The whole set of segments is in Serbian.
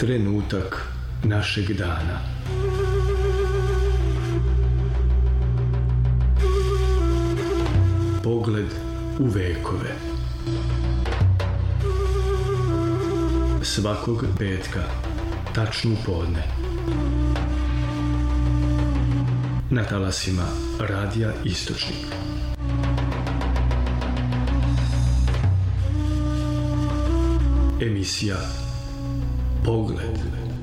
trenutak našeg dana. Pogled u vekove. Svakog petka, tačno u podne. Na talasima Radija Istočnik. Emisija Pogled.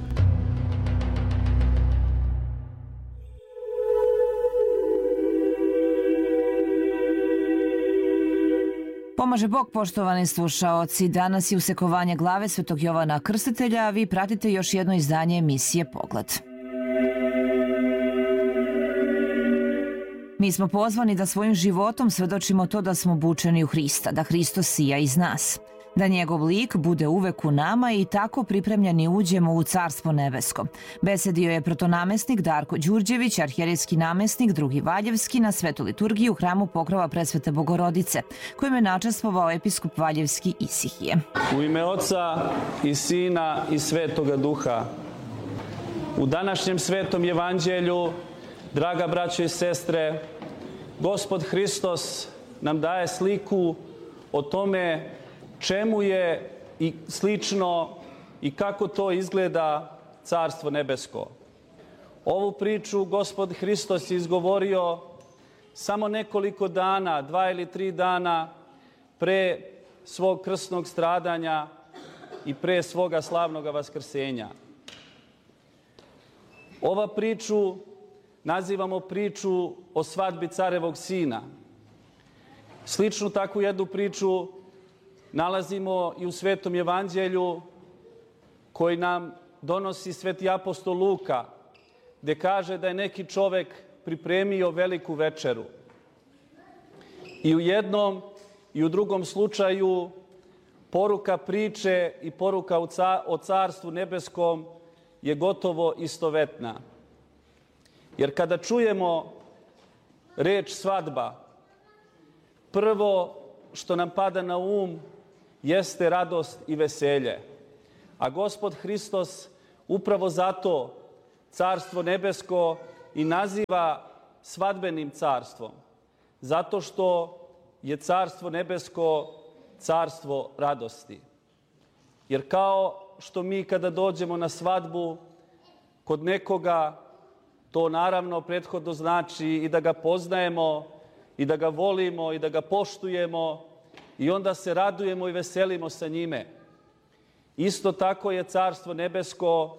Pomaže Bog, poštovani slušaoci. Danas je usekovanje glave Svetog Jovana Krstitelja, a vi pratite još jedno izdanje emisije Pogled. Mi smo pozvani da svojim životom svedočimo to da smo obučeni u Hrista, da Hristos sija iz nas, da njegov lik bude uvek u nama i tako pripremljeni uđemo u Carstvo nebesko. Besedio je protonamestnik Darko Đurđević, arhijerejski namestnik Drugi Valjevski na Svetu liturgiji u hramu Pokrova Presvete Bogorodice, kojim je načastvovao episkop Valjevski Isihije. U ime Oca i Sina i Svetoga Duha. U današnjem Svetom Evanđelju, draga braćo i sestre, Gospod Hristos nam daje sliku o tome čemu je i slično i kako to izgleda Carstvo nebesko. Ovu priču Gospod Hristos je izgovorio samo nekoliko dana, 2 ili 3 dana pre svog krsnog stradanja i pre svoga slavnog vaskrsenja. Ova priču nazivamo priču o svadbi carevog sina. Sličnu takvu jednu priču nalazimo i u Svetom Evanđelju koji nam donosi Sveti apostol Luka, gde kaže da je neki čovek pripremio veliku večeru. I u jednom i u drugom slučaju poruka priče i poruka o Carstvu nebeskom je gotovo istovetna. Jer kada čujemo reč svadba, prvo što nam pada na um jeste radost i veselje. A Gospod Hristos upravo zato Carstvo nebesko i naziva svadbenim carstvom. Zato što je Carstvo nebesko carstvo radosti. Jer kao što mi kada dođemo na svadbu kod nekoga, to naravno prethodno znači i da ga poznajemo, i da ga volimo, i da ga poštujemo, i onda se radujemo i veselimo sa njime. Isto tako je Carstvo nebesko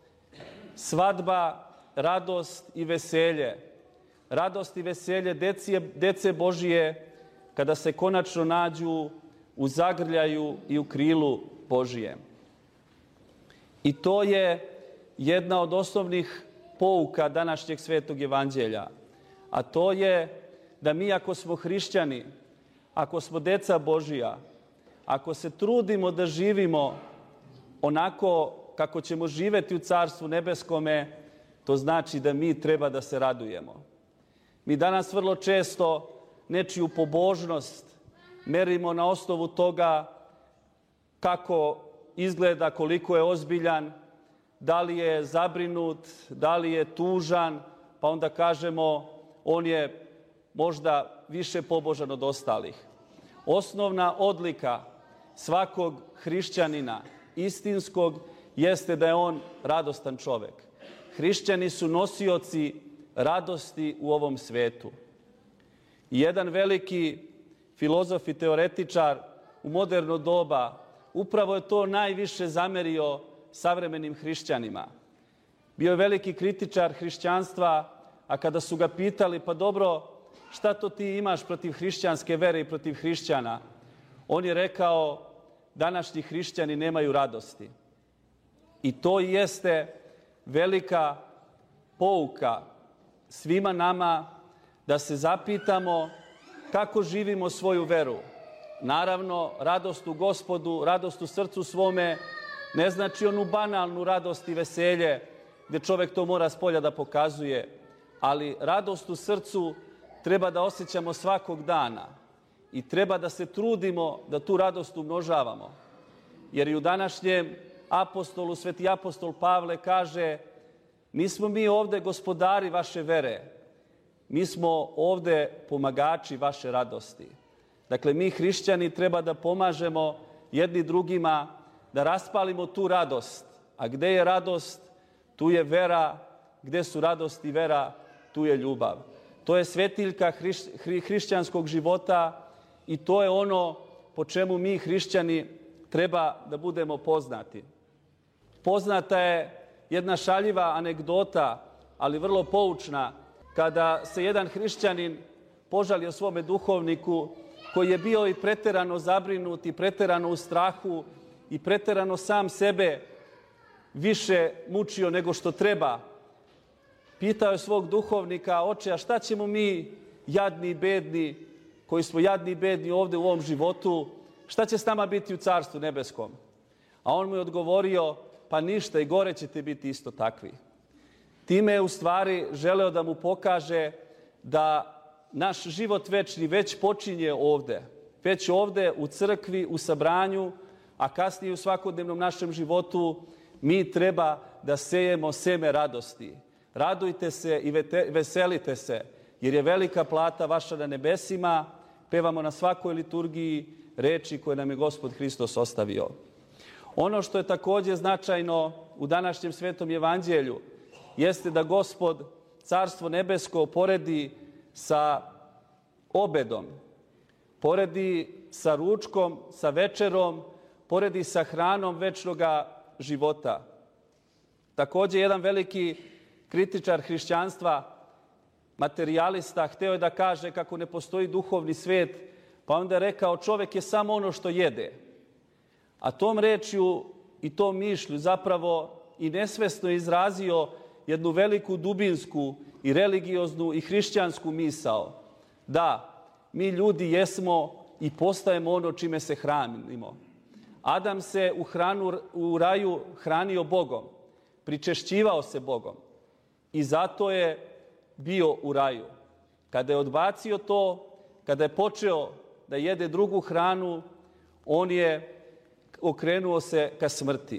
svadba, radost i veselje. Radost i veselje dece Božije kada se konačno nađu u zagrljaju i u krilu Božijem. I to je jedna od osnovnih pouka današnjeg Svetog Evanđelja. A to je da mi ako smo hrišćani, ako smo deca Božija, ako se trudimo da živimo onako kako ćemo živeti u Carstvu nebeskome, to znači da mi treba da se radujemo. Mi danas vrlo često nečiju pobožnost merimo na osnovu toga kako izgleda, koliko je ozbiljan, da li je zabrinut, da li je tužan, pa onda kažemo on je možda više pobožan od ostalih. Osnovna odlika svakog hrišćanina, istinskog, jeste da je on radostan čovek. Hrišćani su nosioci radosti u ovom svetu. I jedan veliki filozof i teoretičar u moderno doba upravo je to najviše zamerio savremenim hrišćanima. Bio je veliki kritičar hrišćanstva, a kada su ga pitali, pa dobro, šta to ti imaš protiv hrišćanske vere i protiv hrišćana? On je rekao, današnji hrišćani nemaju radosti. I to jeste velika pouka svima nama da se zapitamo kako živimo svoju veru. Naravno, radost u Gospodu, radost u srcu svome, ne znači onu banalnu radost i veselje gde čovek to mora spolja da pokazuje, ali radost u srcu treba da osjećamo svakog dana i treba da se trudimo da tu radost umnožavamo. Jer i u današnjem apostolu, sveti apostol Pavle kaže: nismo mi ovde gospodari vaše vere, mi smo ovde pomagači vaše radosti. Dakle, mi hrišćani treba da pomažemo jedni drugima, da raspalimo tu radost. A gde je radost, tu je vera. Gde su radost i vera, tu je ljubav. To je svetiljka hrišćanskog života i to je ono po čemu mi hrišćani treba da budemo poznati. Poznata je jedna šaljiva anegdota, ali vrlo poučna, kada se jedan hrišćanin požalio svome duhovniku koji je bio i preterano zabrinut i preterano u strahu i preterano sam sebe više mučio nego što treba. Pitao je svog duhovnika: oče, a šta ćemo mi jadni i bedni, koji smo jadni i bedni ovde u ovom životu, šta će s nama biti u Carstvu nebeskom? A on mu je odgovorio: pa ništa, i gore ćete biti isto takvi. Time je u stvari želeo da mu pokaže da naš život večni već počinje ovde. Već ovde u crkvi, u sabranju, a kasnije u svakodnevnom našem životu mi treba da sejemo seme radosti. Radujte se i veselite se, jer je velika plata vaša na nebesima. Pevamo na svakoj liturgiji reči koje nam je Gospod Hristos ostavio. Ono što je takođe značajno u današnjem Svetom evanđelju jeste da Gospod Carstvo nebesko poredi sa obedom, poredi sa ručkom, sa večerom, poredi sa hranom večnoga života. Takođe, jedan veliki kritičar hrišćanstva, materijalista, hteo je da kaže kako ne postoji duhovni svet, pa onda je rekao: čovek je samo ono što jede. A tom rečju i tom mišlju zapravo i nesvesno izrazio jednu veliku dubinsku i religioznu i hrišćansku misao. Da, mi ljudi jesmo i postajemo ono čime se hranimo. Adam se u raju hranio Bogom, pričešćivao se Bogom i zato je bio u raju. Kada je odbacio to, kada je počeo da jede drugu hranu, on je okrenuo se ka smrti.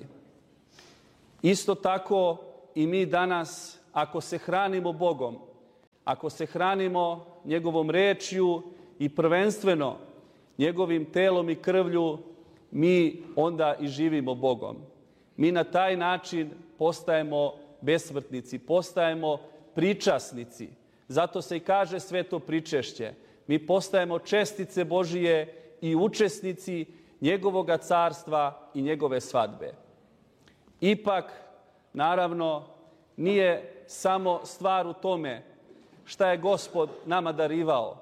Isto tako i mi danas, ako se hranimo Bogom, ako se hranimo njegovom rečju i prvenstveno njegovim telom i krvlju, mi onda i živimo Bogom. Mi na taj način postajemo besmrtnici, postajemo pričasnici. Zato se i kaže sveto pričešće. Mi postajemo čestice Božije i učesnici njegovoga carstva i njegove svadbe. Ipak, naravno, nije samo stvar u tome šta je Gospod nama darivao,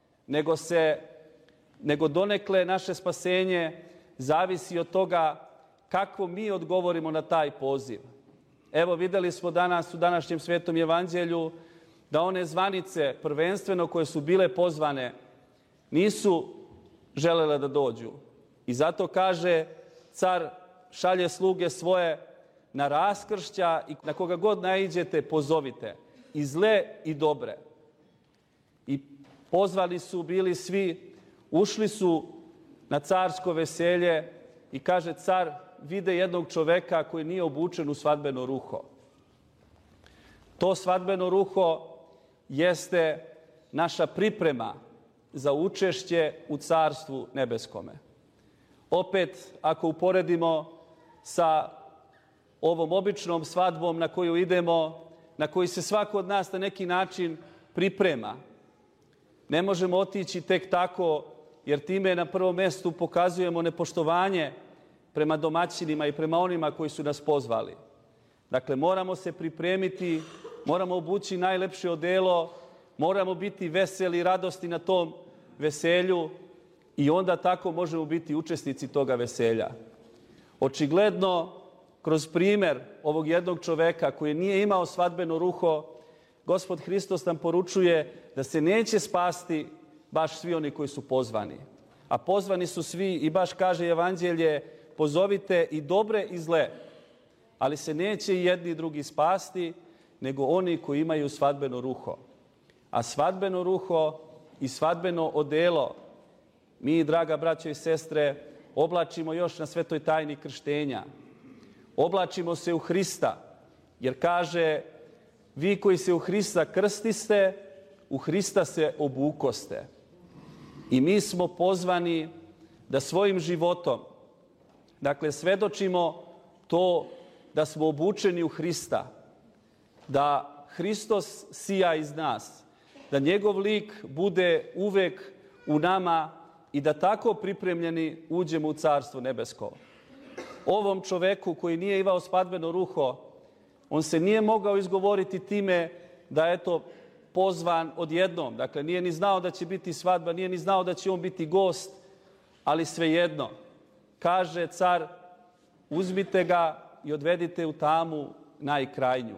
nego donekle naše spasenje zavisi od toga kako mi odgovorimo na taj poziv. Evo, videli smo danas u današnjem Svetom evanđelju da one zvanice, prvenstveno koje su bile pozvane, nisu želele da dođu. I zato kaže, car šalje sluge svoje na raskršća i na koga god naiđete pozovite, i zle i dobre. I pozvani su bili svi, ušli su na carsko veselje i kaže car, vide jednog čoveka koji nije obučen u svadbeno ruho. To svadbeno ruho jeste naša priprema za učešće u Carstvu nebeskome. Opet, ako uporedimo sa ovom običnom svadbom na koju idemo, na koji se svako od nas na neki način priprema, ne možemo otići tek tako, jer time na prvom mestu pokazujemo nepoštovanje prema domaćinima i prema onima koji su nas pozvali. Dakle, moramo se pripremiti, moramo obući najlepše odelo, moramo biti veseli i radosti na tom veselju i onda tako možemo biti učesnici toga veselja. Očigledno, kroz primer ovog jednog čoveka koji nije imao svadbeno ruho, Gospod Hristos nam poručuje da se neće spasti baš svi oni koji su pozvani. A pozvani su svi i baš kaže Evanđelje, pozovite i dobre i zle, ali se neće i jedni i drugi spasti, nego oni koji imaju svadbeno ruho. A svadbeno ruho i svadbeno odelo mi, draga braćo i sestre, oblačimo još na svetoj tajni krštenja. Oblačimo se u Hrista, jer kaže, vi koji se u Hrista krstiste, u Hrista se obukoste. I mi smo pozvani da svojim životom, dakle, svedočimo to da smo obučeni u Hrista, da Hristos sija iz nas, da njegov lik bude uvek u nama i da tako pripremljeni uđemo u Carstvo nebesko. Ovom čoveku koji nije imao svadbeno ruho, on se nije mogao izgovoriti time da je to pozvan odjednom. Dakle, nije ni znao da će biti svadba, nije ni znao da će on biti gost, ali svejedno. Kaže car, uzmite ga i odvedite u tamu najkrajnju.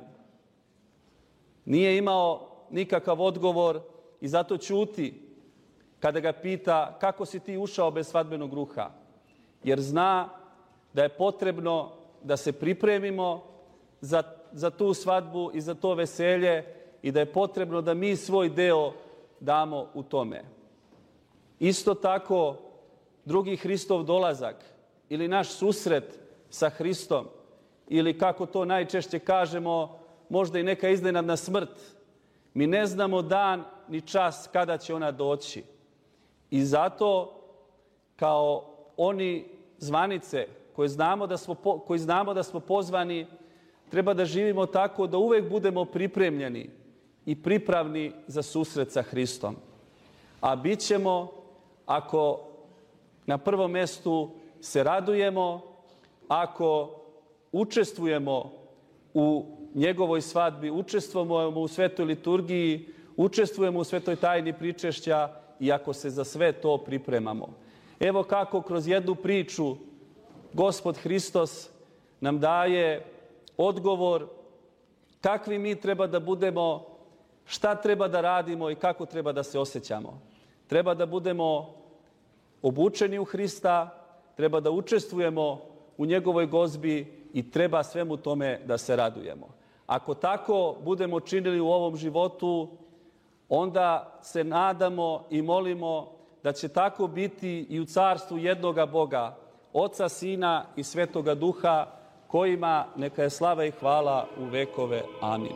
Nije imao nikakav odgovor i zato ćuti kada ga pita kako si ti ušao bez svadbenog ruha. Jer zna da je potrebno da se pripremimo za tu svadbu i za to veselje i da je potrebno da mi svoj deo damo u tome. Isto tako, drugi Hristov dolazak ili naš susret sa Hristom ili kako to najčešće kažemo, možda i neka iznenadna smrt. Mi ne znamo dan ni čas kada će ona doći. I zato kao oni zvanice koji znamo da smo pozvani, treba da živimo tako da uvek budemo pripremljeni i pripravni za susret sa Hristom. A bit ćemo ako na prvom mestu se radujemo, ako učestvujemo u njegovoj svadbi, učestvujemo u svetoj liturgiji, učestvujemo u svetoj tajni pričešća i ako se za sve to pripremamo. Evo kako kroz jednu priču Gospod Hristos nam daje odgovor kakvi mi treba da budemo, šta treba da radimo i kako treba da se osjećamo. Treba da budemo obučeni u Hrista, treba da učestvujemo u njegovoj gozbi i treba svemu tome da se radujemo. Ako tako budemo činili u ovom životu, onda se nadamo i molimo da će tako biti i u carstvu jednoga Boga, Oca, Sina i Svetoga Duha, kojima neka je slava i hvala u vekove. Amin.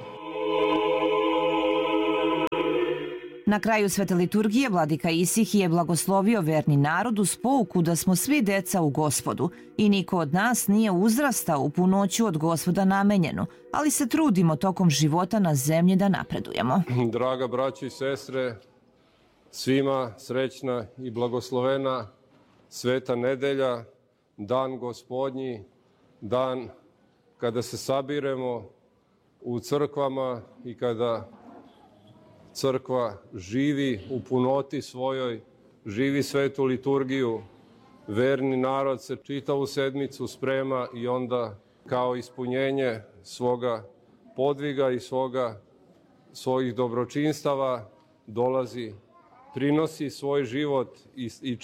Na kraju svete liturgije vladika Isihije je blagoslovio verni narod uz pouku da smo svi deca u Gospodu i niko od nas nije uzrastao u punoću od Gospoda namenjenu, ali se trudimo tokom života na zemlji da napredujemo. Draga braćo i sestre, svima srećna i blagoslovena sveta nedelja, dan Gospodnji, dan kada se sabiremo u crkvama i kada crkva živi u punoti svojoj, živi svetu liturgiju, verni narod se čitavu sedmicu sprema i onda kao ispunjenje svoga podviga i svojih dobročinstava dolazi, prinosi svoj život i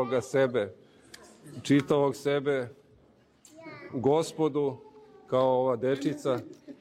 čitavog sebe Gospodu kao ova dečica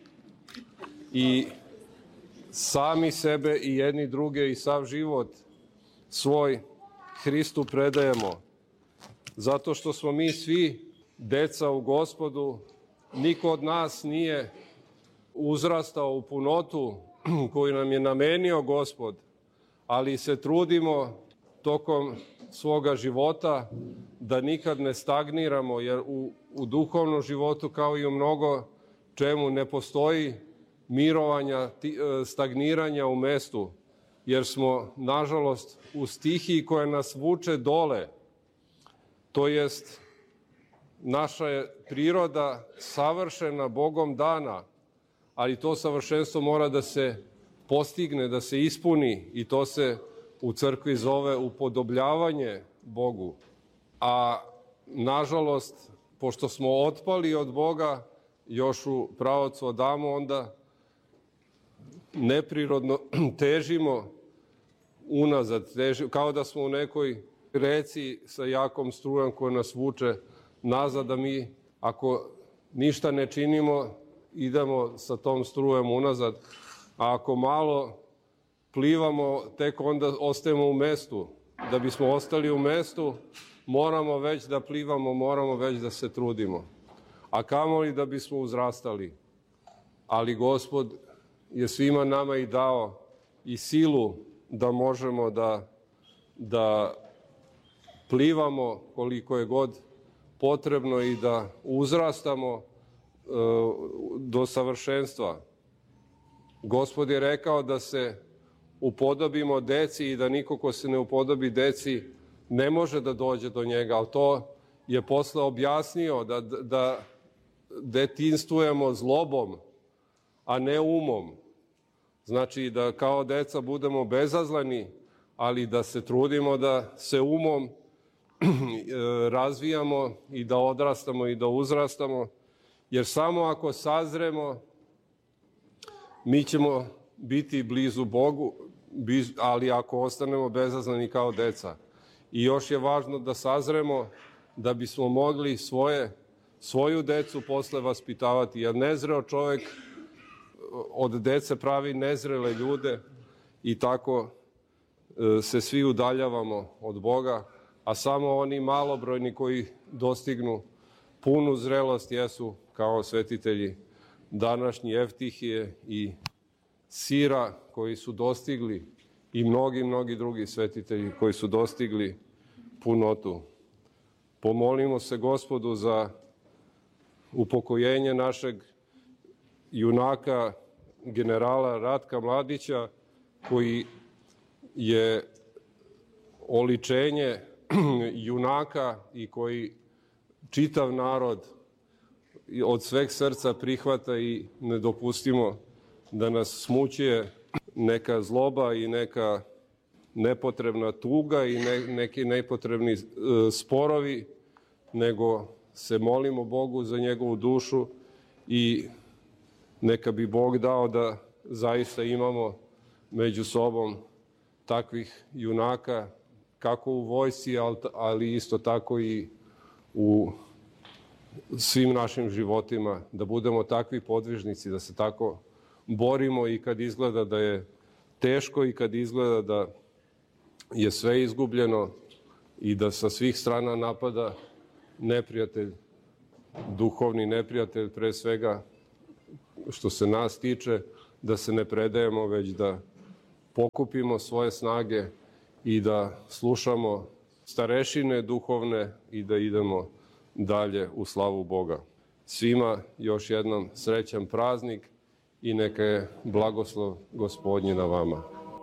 i sami sebe i jedni druge i sav život svoj Hristu predajemo. Zato što smo mi svi deca u Gospodu, niko od nas nije uzrastao u punotu koju nam je namenio Gospod, ali se trudimo tokom svoga života da nikad ne stagniramo, jer u duhovnom životu kao i u mnogo čemu ne postoji mirovanja, stagniranja u mestu, jer smo, nažalost, u stihiji koja nas vuče dole, to jest naša je priroda savršena Bogom dana, ali to savršenstvo mora da se postigne, da se ispuni i to se u crkvi zove upodobljavanje Bogu. A nažalost, pošto smo otpali od Boga, još u pravocu Adamu, onda neprirodno težimo unazad, kao da smo u nekoj reci sa jakom strujom koja nas vuče nazad, da mi, ako ništa ne činimo, idemo sa tom strujom unazad, a ako malo plivamo, tek onda ostajemo u mestu. Da bismo ostali u mestu, moramo već da plivamo, moramo već da se trudimo. a kamoli da bismo uzrastali. Ali Gospod je svima nama i dao i silu da možemo da plivamo koliko je god potrebno i da uzrastamo do savršenstva. Gospod je rekao da se upodobimo deci i da niko ko se ne upodobi deci ne može da dođe do njega, ali to je posle objasnio da detinjstvujemo zlobom, a ne umom. Znači da kao deca budemo bezazleni, ali da se trudimo da se umom razvijamo i da odrastamo i da uzrastamo, jer samo ako sazremo, mi ćemo biti blizu Bogu, ali ako ostanemo bezazleni kao deca. I još je važno da sazremo da bismo mogli svoju decu posle vaspitavati, jer nezreo čovjek od dece pravi nezrele ljude i tako se svi udaljavamo od Boga, a samo oni malobrojni koji dostignu punu zrelost jesu kao svetitelji današnji Evtihije i Sira koji su dostigli i mnogi drugi svetitelji koji su dostigli punotu. Pomolimo se Gospodu za upokojenje našeg junaka, generala Ratka Mladića, koji je oličenje junaka i koji čitav narod od sveg srca prihvata i ne dopustimo da nas smućuje neka zloba i neka nepotrebna tuga i neki nepotrebni sporovi, nego se molimo Bogu za njegovu dušu i neka bi Bog dao da zaista imamo među sobom takvih junaka, kako u vojsci, ali isto tako i u svim našim životima, da budemo takvi podvižnici, da se tako borimo i kad izgleda da je teško i kad izgleda da je sve izgubljeno i da sa svih strana napada neprijatelj, duhovni neprijatelj pre svega, što se nas tiče, da se ne predajemo, već da pokupimo svoje snage i da slušamo starešine duhovne i da idemo dalje u slavu Boga. Svima još jednom srećan praznik i neka je blagoslov Gospodnji na vama.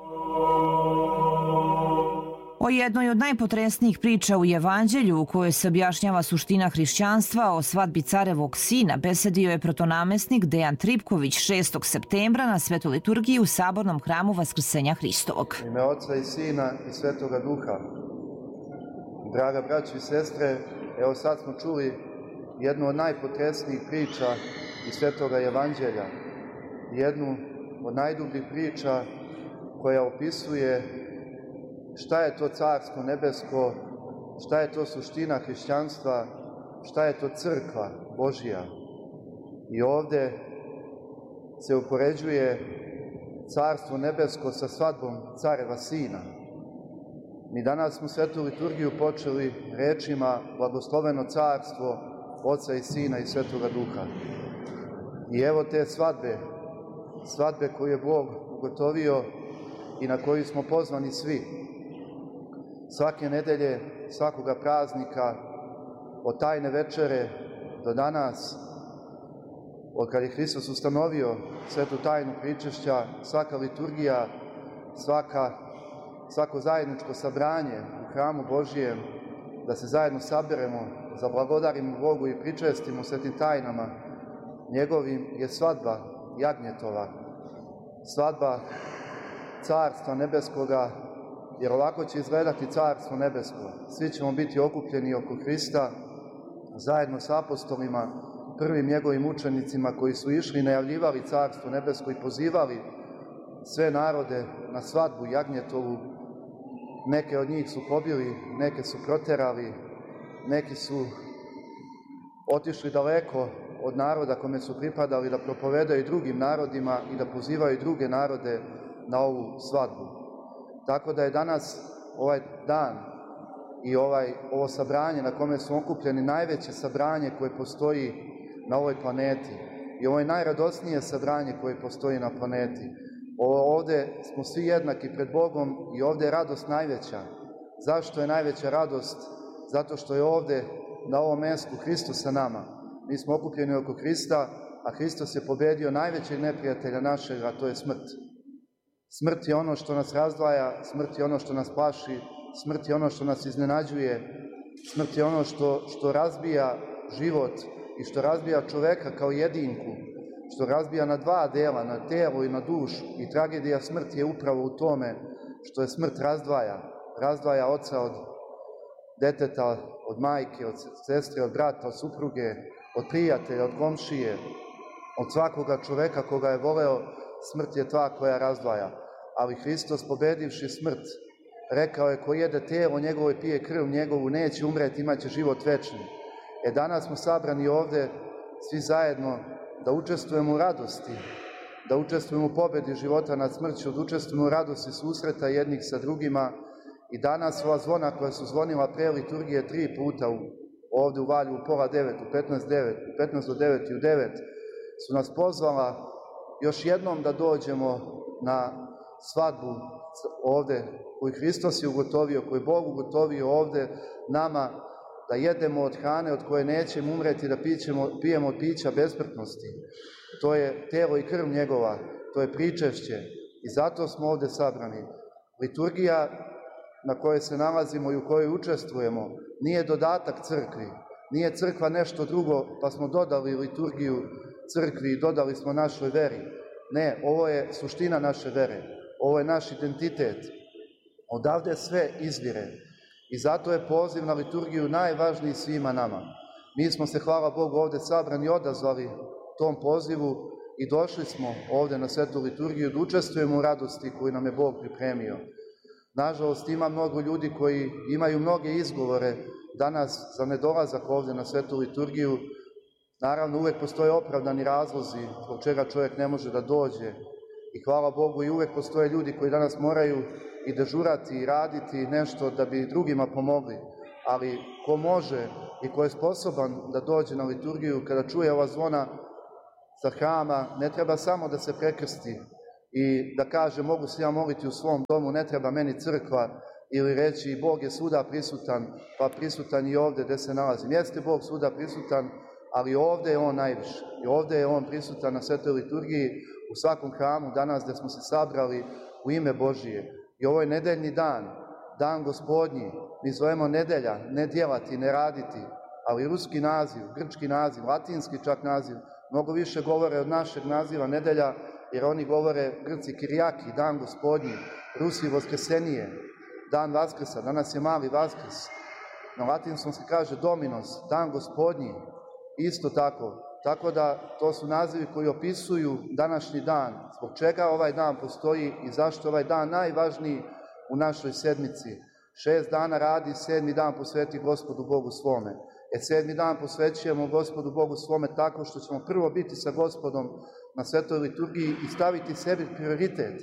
O jednoj od najpotresnijih priča u Evanđelju u kojoj se objašnjava suština hrišćanstva o svadbi carevog sina besedio je protonamestnik Dejan Tripković 6. septembra na Svetoj liturgiji u Sabornom hramu Vaskrsenja Hristovog. U ime Oca i Sina i Svetoga Duha. Draga braći i sestre, evo sad smo čuli jednu od najpotresnijih priča iz Svetoga Evanđelja. Jednu od najdubljih priča koja opisuje šta je to Carstvo nebesko, šta je to suština hrišćanstva, šta je to crkva Božja. I ovde se upoređuje Carstvo nebesko sa svadbom careva sina. Mi danas smo svetu liturgiju počeli rečima blagosloveno carstvo Oca i Sina i Svetoga Duha. I evo te svadbe koju je Bog ugotovio i na koju smo pozvani svi. Svake nedelje, svakoga praznika, od tajne večere do danas, od kada je Hristos ustanovio svetu tajnu pričešća, svaka liturgija, svako zajedničko sabranje u hramu Božijem, da se zajedno saberemo, zablagodarimo Bogu i pričestimo svetim tajnama njegovim, je svadba jagnjetova, svadba Carstva nebeskoga, jer ovako će izgledati Carstvo nebesko. Svi ćemo biti okupljeni oko Hrista, zajedno s apostolima, prvim njegovim učenicima koji su išli i najavljivali Carstvo nebesko i pozivali sve narode na svadbu jagnjetovu. Neke od njih su pobili, neke su proterali, neki su otišli daleko od naroda kome su pripadali da propovedaju drugim narodima i da pozivaju druge narode na ovu svadbu. Tako da je danas ovaj dan i ovo sabranje na kome su okupljeni najveće sabranje koje postoji na ovoj planeti. I ovo je najradosnije sabranje koje postoji na planeti. Ovde smo svi jednaki pred Bogom i ovde je radost najveća. Zašto je najveća radost? Zato što je ovde, na ovom mestu, Hristos sa nama. Mi smo okupljeni oko Hrista, a Hristos je pobedio najvećeg neprijatelja našeg, a to je smrt. Smrt je ono što nas razdvaja, smrt je ono što nas plaši, smrt je ono što nas iznenađuje, smrt je ono što razbija život i što razbija čoveka kao jedinku, što razbija na dva dela, na telo i na dušu. I tragedija smrti je upravo u tome što je smrt razdvaja oca od deteta, od majke, od sestre, od brata, od supruge, od prijatelja, od komšije, od svakoga čoveka koga je voleo. Smrt je ta koja razdvaja. Ali Hristos, pobedivši smrt, rekao je: ko jede telo njegovo i pije krv njegovu, neće umreti, imaće život večni. Danas smo sabrani ovde svi zajedno da učestvujemo u radosti, da učestvujemo u pobedi života nad smrću, da učestvujemo u radosti susreta jednih sa drugima. I danas ova zvona koja su zvonila pre liturgije 3 puta ovde u Valju u 8:30, u 15 do 9 i u 9 su nas pozvala još jednom da dođemo na svadbu ovde koju Hristos je ugotovio, koju je Bog ugotovio ovde nama, da jedemo od hrane od koje nećemo umreti, da pijemo od pića besmrtnosti. To je telo i krv njegova, to je pričešće i zato smo ovde sabrani. Liturgija na kojoj se nalazimo i u kojoj učestvujemo nije dodatak crkvi, nije crkva nešto drugo pa smo dodali liturgiju crkvi i dodali smo našoj veri. Ne, ovo je suština naše vere, ovo je naš identitet. Odavde sve izvire i zato je poziv na liturgiju najvažniji svima nama. Mi smo se, hvala Bogu, ovde sabrani odazvali tom pozivu i došli smo ovde na svetu liturgiju da učestvujemo u radosti koju nam je Bog pripremio. Nažalost, ima mnogo ljudi koji imaju mnoge izgovore danas za nedolazak ovde na svetu liturgiju. Naravno, uvek postoje opravdani razlozi zbog čega čovjek ne može da dođe. I hvala Bogu, i uvek postoje ljudi koji danas moraju i dežurati i raditi nešto da bi drugima pomogli. Ali ko može i ko je sposoban da dođe na liturgiju, kada čuje ova zvona sa hrama, ne treba samo da se prekrsti i da kaže mogu se ja moliti u svom domu, ne treba meni crkva, ili reći Bog je svuda prisutan, pa prisutan i ovde gde se nalazim. Jeste Bog svuda prisutan, ali ovde je On najviše. I ovde je On prisutan na svetoj liturgiji, u svakom hramu danas gde smo se sabrali u ime Božije. I ovo je nedeljni dan, dan Gospodnji. Mi zovemo nedelja, ne djelati, ne raditi, ali ruski naziv, grčki naziv, latinski čak naziv, mnogo više govore od našeg naziva nedelja, jer oni govore, Grci, Kirijaki, dan Gospodnji, Rusi Voskresenije, dan Vaskresa, danas je mali Vaskrs. Na latinskom se kaže Dominos, dan Gospodnji, isto tako. Tako da to su nazivi koji opisuju današnji dan, zbog čega ovaj dan postoji i zašto ovaj dan najvažniji u našoj sedmici. 6 dana radi, 7. dan posveti Gospodu Bogu svome. 7. dan posvećujemo Gospodu Bogu svome tako što ćemo prvo biti sa Gospodom na svetoj liturgiji i staviti sebi prioritet.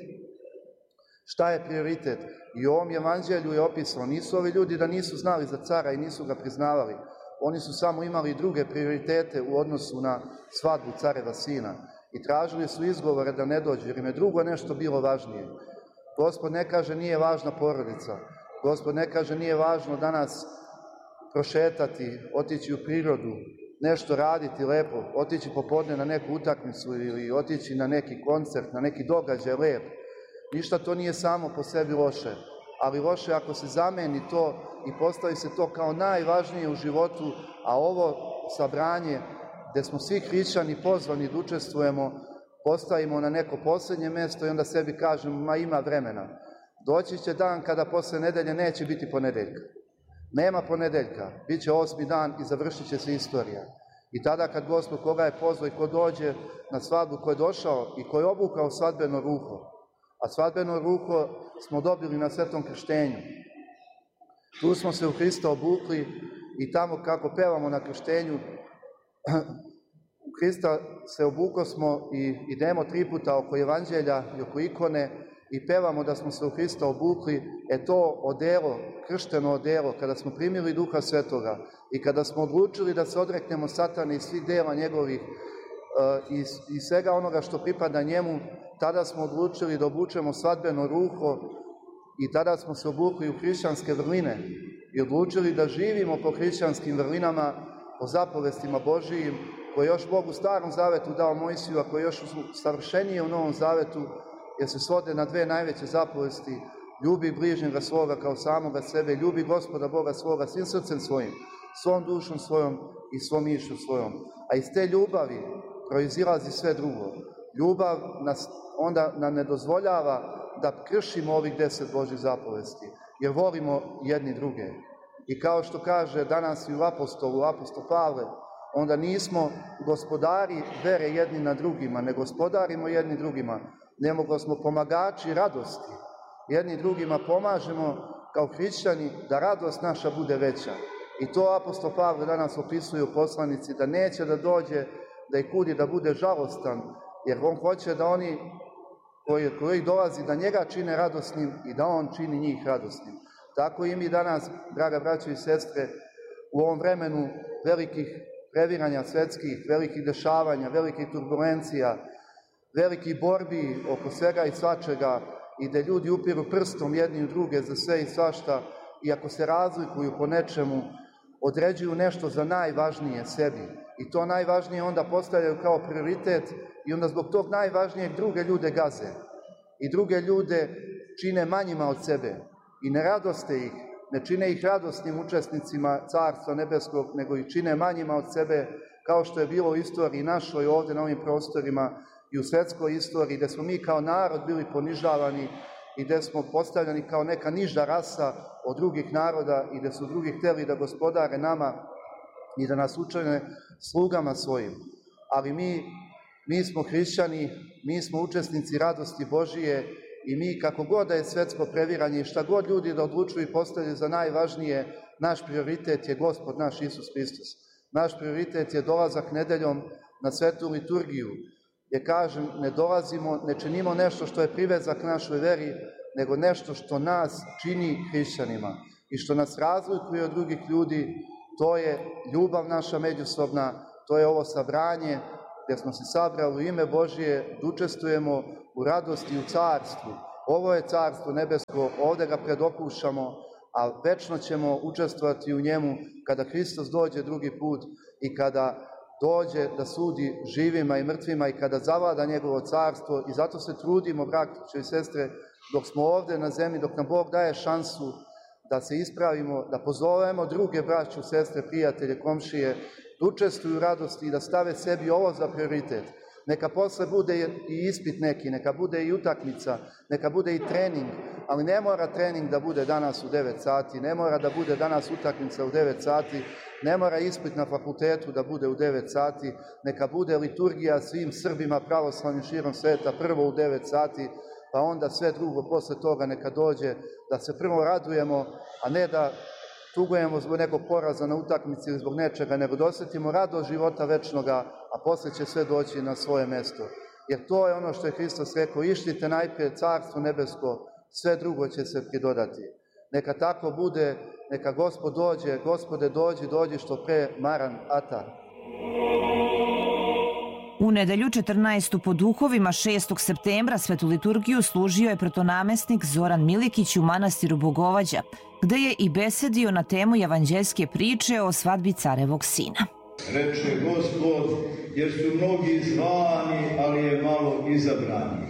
Šta je prioritet? I u ovom evanđelju je opisano. Nisu ovi ljudi da nisu znali za cara i nisu ga priznavali. Oni su samo imali druge prioritete u odnosu na svadbu careva sina. I tražili su izgovore da ne dođu, jer im je drugo nešto bilo važnije. Gospod ne kaže nije važna porodica. Gospod ne kaže nije važno danas prošetati, otići u prirodu, nešto raditi lepo, otići popodne na neku utakmicu ili otići na neki koncert, na neki događaj lep. Ništa to nije samo po sebi loše, ali loše ako se zameni to i postavi se to kao najvažnije u životu, a ovo sabranje gde smo svi hrišćani pozvani da učestvujemo, postavimo na neko posljednje mesto i onda sebi kažemo, ma ima vremena. Doći će dan kada posle nedelje neće biti ponedeljka. Nema ponedeljka, bit će 8. dan i završit će se istorija. I tada kad Gospod koga je pozvao i ko dođe na svadbu, ko je došao i ko je obukao svadbeno ruho, a svadbeno ruho smo dobili na svetom krštenju. Tu smo se u Hrista obukli i tamo kako pevamo na krštenju, u Hrista se obuko smo i idemo 3 puta oko evanđelja i oko ikone i pevamo da smo se u Hrista obukli, to odelo, kršteno odelo, kada smo primili Duha Svetoga i kada smo odlučili da se odreknemo Satana i svih dela njegovih i svega onoga što pripada njemu, tada smo odlučili da obučemo svadbeno ruho i tada smo se obukli u hrišćanske vrline i odlučili da živimo po hrišćanskim vrlinama, po zapovestima Božijim, koje još Bog u Starom Zavetu dao Mojsiju, a koje još savršenije u Novom Zavetu, jer se svode na dve najveće zapovesti: ljubi bližnjega svoga kao samoga sebe, ljubi Gospoda Boga svoga svim srcem svojim, svom dušom svojom i svom mišlju svojom. A iz te ljubavi proizilazi sve drugo. Ljubav nas onda ne dozvoljava da kršimo ovih 10 Božjih zapovesti, jer volimo jedni druge. I kao što kaže danas i u apostol Pavle, onda nismo gospodari vere jedni na drugima, ne gospodarimo jedni drugima, nego smo pomagači radosti. Jedni drugima pomažemo kao hrišćani da radost naša bude veća. I to apostol Pavle danas opisuje u poslanici, da neće da dođe, da ih kudi da bude žalostan, jer on hoće da oni koji dolazi da njega čine radosnim i da on čini njih radosnim. Tako i mi danas, draga braćo i sestre, u ovom vremenu velikih previranja svetskih, velikih dešavanja, velikih turbulencija, velikih borbi oko svega i svačega, i da ljudi upiru prstom jedni u druge za sve i svašta, i ako se razlikuju po nečemu, određuju nešto za najvažnije sebi. I to najvažnije onda postavljaju kao prioritet i onda zbog tog najvažnijeg druge ljude gaze. I druge ljude čine manjima od sebe i ne radoste ih, ne čine ih radosnim učesnicima Carstva Nebeskog, nego ih čine manjima od sebe, kao što je bilo u istoriji našoj ovde na ovim prostorima i u svetskoj istoriji, gde smo mi kao narod bili ponižavani i gde smo postavljani kao neka niža rasa od drugih naroda i gde su drugi hteli da gospodare nama i da nas učine slugama svojim. Ali mi smo hrišćani, mi smo učesnici radosti Božije i mi, kako god da je svetsko previranje i šta god ljudi da odlučuju i postavljaju za najvažnije, naš prioritet je Gospod naš Isus Hristos. Naš prioritet je dolazak nedeljom na svetu liturgiju, jer kažem, ne dolazimo, ne činimo nešto što je privezak našoj veri, nego nešto što nas čini hrišćanima i što nas razlikuje od drugih ljudi. To je ljubav naša međusobna, to je ovo sabranje gde smo se sabrali u ime Božije da učestvujemo u radosti i u carstvu. Ovo je Carstvo Nebesko, ovde ga predokušamo, a večno ćemo učestvovati u njemu kada Hristos dođe drugi put i kada dođe da sudi živima i mrtvima i kada zavlada njegovo carstvo. I zato se trudimo, braćo i sestre, dok smo ovde na zemlji, dok nam Bog daje šansu da se ispravimo, da pozovemo druge braću, sestre, prijatelje, komšije, da učestvuju u radosti i da stave sebi ovo za prioritet. Neka posle bude i ispit neki, neka bude i utakmica, neka bude i trening, ali ne mora trening da bude danas u 9 sati, ne mora da bude danas utakmica u 9 sati, ne mora ispit na fakultetu da bude u 9 sati, neka bude liturgija svim Srbima pravoslavnim širom sveta prvo u 9 sati, pa onda sve drugo posle toga neka dođe, da se prvo radujemo, a ne da tugujemo zbog nekog poraza na utakmici ili zbog nečega, nego da osjetimo radost života večnoga, a posle će sve doći na svoje mesto. Jer to je ono što je Hristos rekao: išlite najprije Carstvo Nebesko, sve drugo će se pridodati. Neka tako bude, neka Gospod dođe, Gospode dođi što pre, Maran Ata. U nedelju 14. po duhovima 6. septembra svetu liturgiju služio je protonamestnik Zoran Milikić u manastiru Bogovađa, gde je i besedio na temu evanđeljske priče o svadbi carevog sina. Reče Gospod, jer su mnogi zvani, ali je malo izabrani.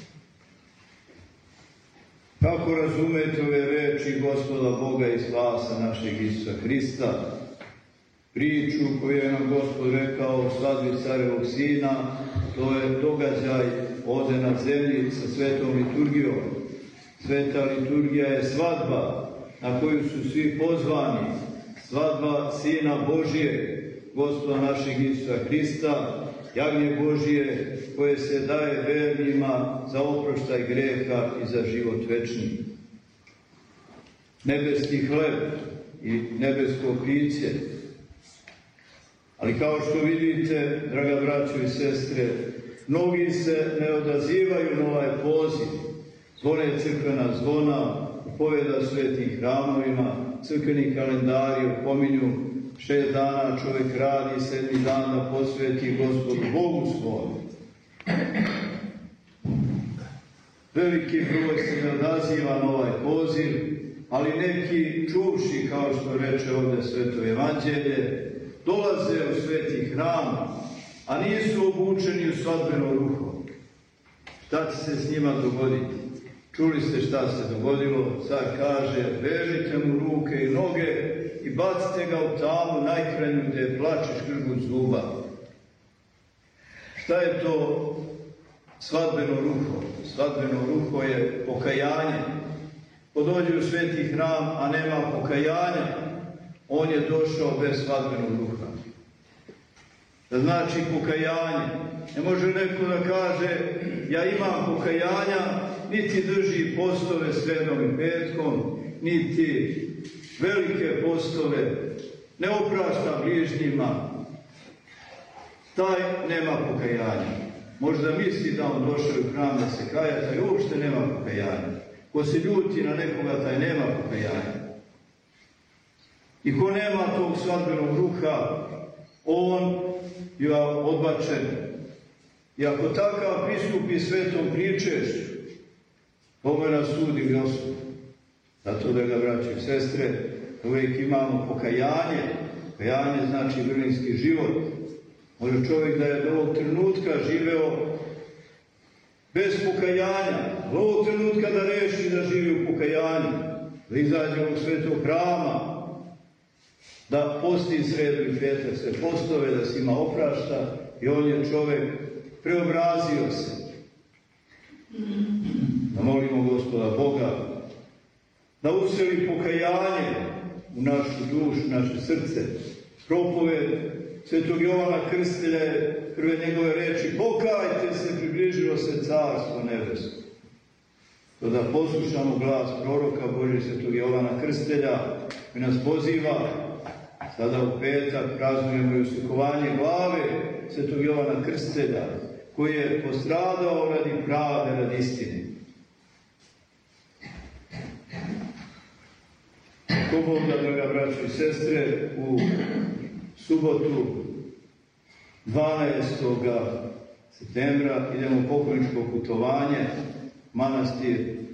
Kako razumete ove reči Gospoda Boga i spasa našeg Isusa Hrista? Priču koju je nam Gospod rekao o svadbi carevog sina, to je događaj ovde na zemlji sa svetom liturgijom. Sveta liturgija je svadba na koju su svi pozvani, svadba Sina Božije, Gospoda našeg Isusa Hrista, jagnje Božije koje se daje vernima za oproštaj greha i za život večni. Nebeski hleb i nebesko piće. Ali kao što vidite, draga braćo i sestre, mnogi se ne odazivaju na ovaj poziv, zvone crkvena zvona, upoveda svetim hramovima, crkveni kalendari opominju 6 dana čovjek radi, 7. dan da posveti Gospodu Bogu svom. Veliki broj se ne odaziva na ovaj poziv, ali neki čuvši, kao što reče ovdje Sveto Evanđelje, dolaze u sveti hram, a nisu obučeni u svadbeno ruho. Šta će se s njima dogoditi? Čuli ste šta se dogodilo, car kaže, vežite mu ruke i noge i bacite ga u tamu najkrajnju gdje plače škrgut zuba. Šta je to svadbeno ruho? Svadbeno ruho je pokajanje. Ko dođe u sveti hram, a nema pokajanja, on je došao bez svadbenog ruha. Da znači pokajanje. Ne može neko da kaže, ja imam pokajanja, niti drži postove sredom i petkom, niti velike postove, ne oprašta bližnjima. Taj nema pokajanja. Možda misli da on došao u hram da se kaja, taj uopšte nema pokajanja. Ko se ljuti na nekoga, taj nema pokajanja. I ko nema tog svadbenog ruha, on je odbačen. I ako takav pristupi svetom pričešću, Boga nas sudi Gospod. Zato da ga, braće i sestre, uvijek imamo pokajanje. Pokajanje znači vrlinski život. Može čovjek da je do ovog trenutka živeo bez pokajanja, do ovog trenutka da reši da živi u pokajanju, da izađe u svetog hrama, da posti sredu i petak sve postove, da se ima oprašta i on je čovjek preobrazio se. Da molimo Gospoda Boga da useli pokajanje u našu dušu, naše srce. Propoved Svetog Jovana Krstitelja, prve njegove reči, pokajte se, približilo se carstvo nebesko. To da poslušamo glas proroka Božje Svetog Jovana Krstitelja, koji nas poziva, sada u petak praznujemo i uslikovanje glave Svetog Jovana Krstitelja, koji je postradao radi pravde, radi istine. Ko Bog da, draga braćo i sestre, u subotu 12. septembra idemo u pokojničko putovanje, manastir